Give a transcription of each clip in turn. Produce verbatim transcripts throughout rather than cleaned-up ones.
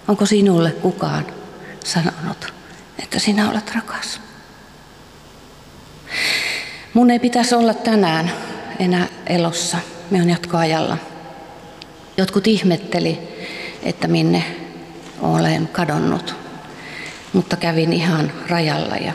Onko sinulle kukaan sanonut, että sinä olet rakas? Mun ei pitäisi olla tänään enää elossa. Me on jatkoajalla. Jotkut ihmetteli, että minne olen kadonnut, mutta kävin ihan rajalla. Ja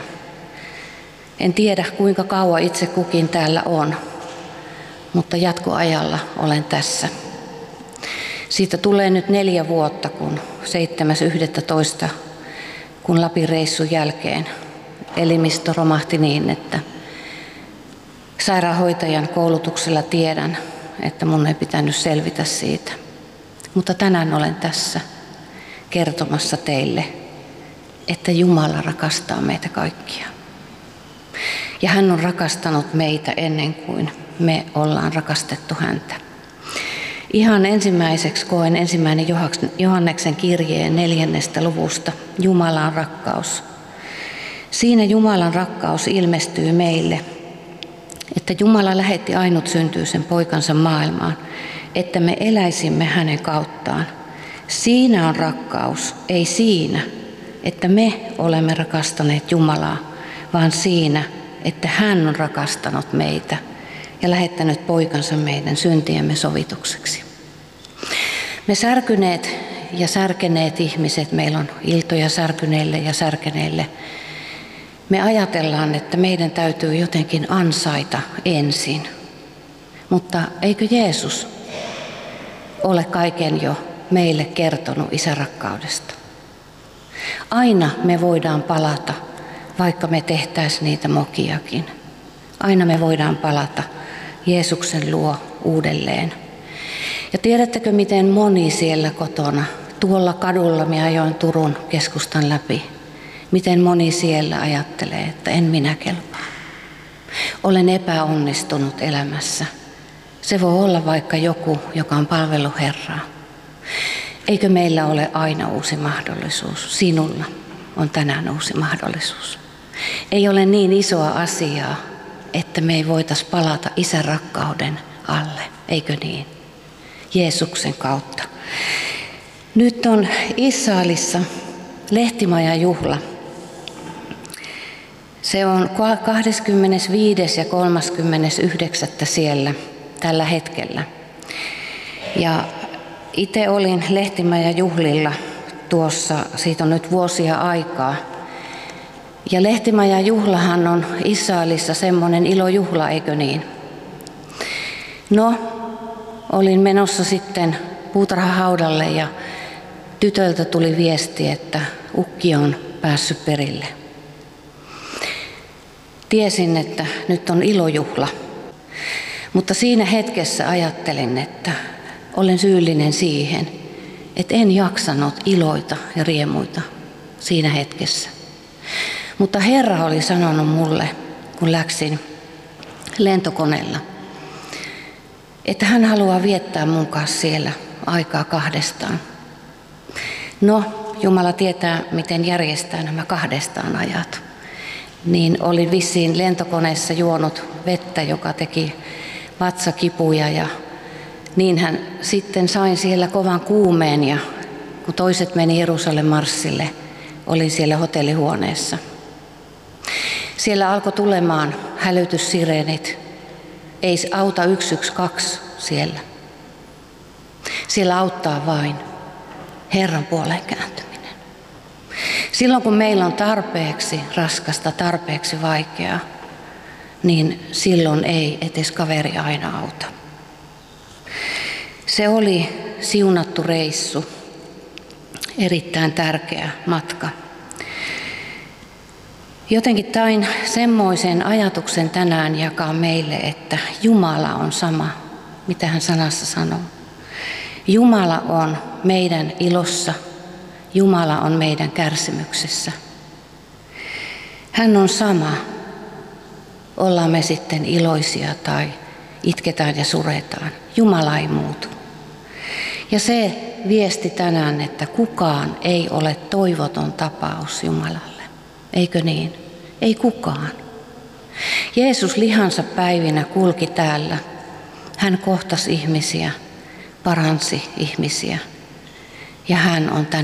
en tiedä, kuinka kauan itse kukin täällä on, mutta jatkoajalla olen tässä. Siitä tulee nyt neljä vuotta, kun seitsemäs yhdestoista kun Lapin reissun jälkeen elimistö romahti niin, että sairaanhoitajan koulutuksella tiedän, että mun ei pitänyt selvitä siitä. Mutta tänään olen tässä kertomassa teille, että Jumala rakastaa meitä kaikkia. Ja hän on rakastanut meitä ennen kuin me ollaan rakastettu häntä. Ihan ensimmäiseksi koen ensimmäinen Johanneksen kirjeen neljännestä luvusta Jumalan rakkaus. Siinä Jumalan rakkaus ilmestyy meille, että Jumala lähetti ainut syntyisen poikansa maailmaan, että me eläisimme hänen kauttaan. Siinä on rakkaus, ei siinä, että me olemme rakastaneet Jumalaa, vaan siinä, että hän on rakastanut meitä ja lähettänyt poikansa meidän syntiemme sovitukseksi. Me särkyneet ja särkeneet ihmiset, meillä on iltoja särkyneille ja särkeneille. Me ajatellaan, että meidän täytyy jotenkin ansaita ensin. Mutta eikö Jeesus ole kaiken jo meille kertonut isärakkaudesta? Aina me voidaan palata, vaikka me tehtäisiin niitä mokiakin. Aina me voidaan palata Jeesuksen luo uudelleen. Ja tiedättekö, miten moni siellä kotona, tuolla kadulla minä ajoin Turun keskustan läpi, miten moni siellä ajattelee, että en minä kelpaa. Olen epäonnistunut elämässä. Se voi olla vaikka joku, joka on palvellut Herraa. Eikö meillä ole aina uusi mahdollisuus? Sinulla on tänään uusi mahdollisuus. Ei ole niin isoa asiaa, että me ei voitaisi palata isän rakkauden alle. Eikö niin? Jeesuksen kautta. Nyt on Israelissa lehtimajan juhla. Se on kahdeskymmenesviides ja kolmaskymmenesyhdeksäs siellä tällä hetkellä. Ja itse olin lehtimajan juhlilla tuossa, siitä on nyt vuosia aikaa. Ja lehtimajan juhlahan on Israelissa semmoinen ilojuhla, eikö niin? No, olin menossa sitten puutarhahaudalle ja tytöltä tuli viesti, että ukki on päässyt perille. Tiesin, että nyt on ilojuhla, mutta siinä hetkessä ajattelin, että olen syyllinen siihen, että en jaksanut iloita ja riemuita siinä hetkessä. Mutta Herra oli sanonut mulle, kun läksin lentokoneella, että hän haluaa viettää mun kanssa siellä aikaa kahdestaan. No, Jumala tietää, miten järjestää nämä kahdestaan ajat. Niin olin vissiin lentokoneessa juonut vettä, joka teki vatsakipuja ja niinhän sitten sain siellä kovan kuumeen ja kun toiset meni Jerusalem marssille, olin siellä hotellihuoneessa. Siellä alkoi tulemaan hälytyssireenit. Ei auta yksi yksi kaksi siellä. Siellä auttaa vain Herran puoleen kääntyminen. Silloin kun meillä on tarpeeksi raskasta, tarpeeksi vaikeaa, niin silloin ei edes kaveri aina auta. Se oli siunattu reissu, erittäin tärkeä matka. Jotenkin tain semmoisen ajatuksen tänään jakaa meille, että Jumala on sama, mitä hän sanassa sanoo. Jumala on meidän ilossa, Jumala on meidän kärsimyksessä. Hän on sama, ollaan me sitten iloisia tai itketään ja suretaan. Jumala ei muutu. Ja se viesti tänään, että kukaan ei ole toivoton tapaus Jumalalle. Eikö niin? Ei kukaan. Jeesus lihansa päivinä kulki täällä. Hän kohtasi ihmisiä, paransi ihmisiä. Ja hän on tänään